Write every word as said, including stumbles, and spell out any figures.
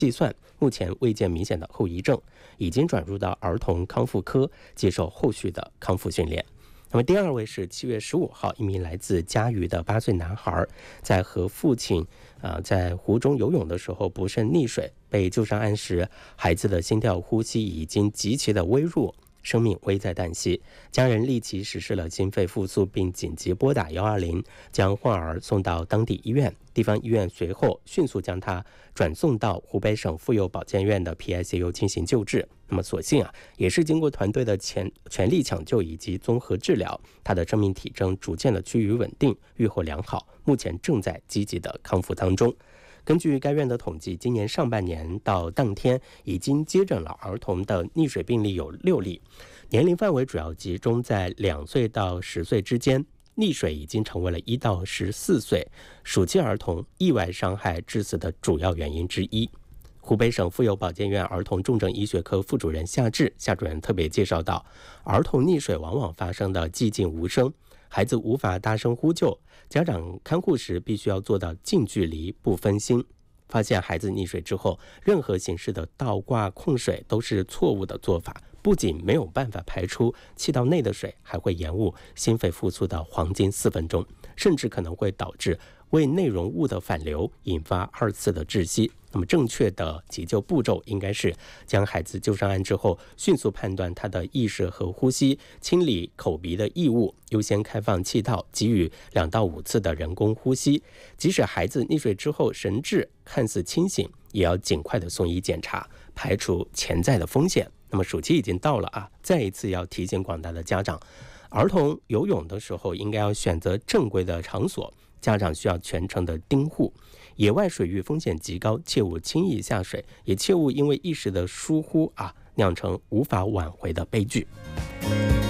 计算，目前未见明显的后遗症，已经转入到儿童康复科接受后续的康复训练。那么第二位是七月十五号，一名来自嘉鱼的八岁男孩，在和父亲啊、呃、在湖中游泳的时候不慎溺水，被救上岸时，孩子的心跳呼吸已经极其的微弱，生命危在旦夕。家人立即实施了心肺复苏，并紧急拨打一二零，将患儿送到当地医院。地方医院随后迅速将他转送到湖北省妇幼保健院的 P I C U 进行救治。那么所幸啊，也是经过团队的全全力抢救以及综合治疗，他的生命体征逐渐的趋于稳定，预后良好，目前正在积极的康复当中。根据该院的统计，今年上半年到当天已经接诊了儿童的溺水病例有六例，年龄范围主要集中在两岁到十岁之间。溺水已经成为了一到十四岁暑期儿童意外伤害致死的主要原因之一。湖北省妇幼保健院儿童重症医学科副主任夏志夏主任特别介绍到，儿童溺水往往发生的寂静无声，孩子无法大声呼救，家长看护时必须要做到近距离不分心。发现孩子溺水之后，任何形式的倒挂控水都是错误的做法，不仅没有办法排出气道内的水，还会延误心肺复苏的黄金四分钟，甚至可能会导致胃内容物的反流，引发二次的窒息。那么正确的急救步骤应该是将孩子救上岸之后，迅速判断他的意识和呼吸，清理口鼻的异物，优先开放气道，给予两到五次的人工呼吸。即使孩子溺水之后神志看似清醒，也要尽快的送医检查，排除潜在的风险。那么暑期已经到了啊，再一次要提醒广大的家长，儿童游泳的时候应该要选择正规的场所，家长需要全程的盯护。野外水域风险极高，切勿轻易下水，也切勿因为一时的疏忽啊，酿成无法挽回的悲剧。